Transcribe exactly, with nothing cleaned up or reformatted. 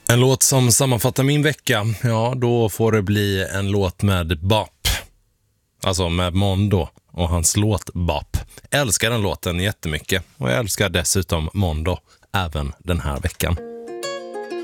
En låt som sammanfattar min vecka, ja då får det bli en låt med Bop. Alltså med Mondo och hans låt Bop. Jag älskar den låten jättemycket och jag älskar dessutom Mondo även den här veckan.